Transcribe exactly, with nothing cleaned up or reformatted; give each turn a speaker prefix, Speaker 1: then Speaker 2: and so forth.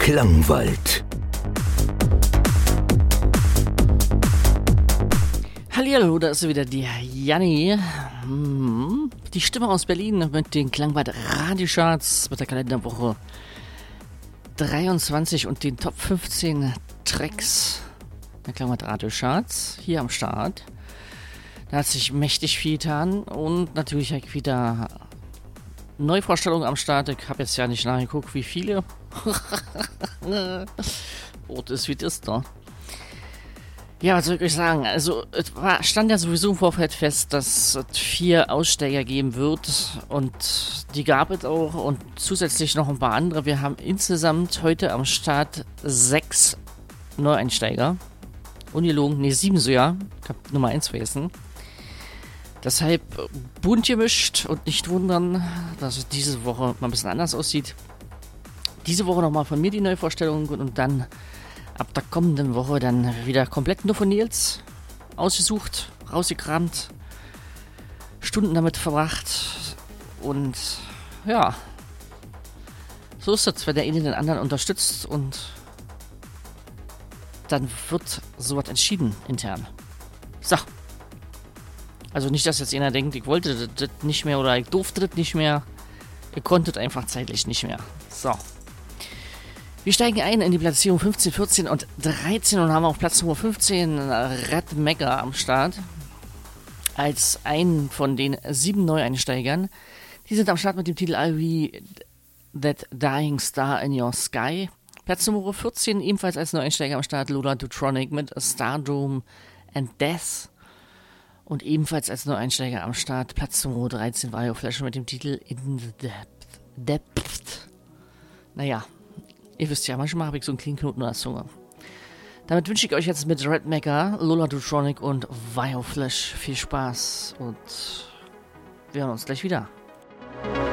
Speaker 1: Klangwald.
Speaker 2: Hallihallo, da ist wieder die Janni. Hm, Die Stimme aus Berlin mit den Klangwald Radiocharts mit der Kalenderwoche dreiundzwanzig und den Top fünfzehn Tracks der Klangwald Radiocharts hier am Start. Da hat sich mächtig viel getan und natürlich habe ich wieder Neuvorstellungen am Start. Ich habe jetzt ja nicht nachgeguckt, wie viele. Oh, das wird es doch. Ja, was soll ich euch sagen? Also, es war, stand ja sowieso im Vorfeld fest, dass es vier Aussteiger geben wird. Und die gab es auch. Und zusätzlich noch ein paar andere. Wir haben insgesamt heute am Start sechs Neueinsteiger. Ungelogen, ne, sieben so, ja. Ich hab Nummer eins vergessen. Deshalb bunt gemischt und nicht wundern, dass es diese Woche mal ein bisschen anders aussieht. Diese Woche nochmal von mir die Neuvorstellung und dann ab der kommenden Woche dann wieder komplett nur von Nils ausgesucht, rausgekramt, Stunden damit verbracht und ja, so ist es, wenn der eine den anderen unterstützt und dann wird sowas entschieden intern. So. Also nicht, dass jetzt einer denkt, ich wollte das nicht mehr oder ich durfte das nicht mehr. Ihr konntet einfach zeitlich nicht mehr. So. Wir steigen ein in die Platzierung fünfzehn, vierzehn und dreizehn und haben auf Platz Nummer fünfzehn Red Mega am Start. Als einen von den sieben Neueinsteigern. Die sind am Start mit dem Titel I'll Be That Dying Star in Your Sky. Platz Nummer vierzehn ebenfalls als Neueinsteiger am Start Lola Dutronic mit Stardom and Death. Und ebenfalls als Neueinsteiger am Start Platz Nummer dreizehn Bioflash mit dem Titel In the Depth. Depth. Naja, ihr wisst ja, manchmal habe ich so einen kleinen Knoten in der Zunge. Damit wünsche ich euch jetzt mit Red Mega, Lola Dutronic und Bioflash viel Spaß und wir hören uns gleich wieder.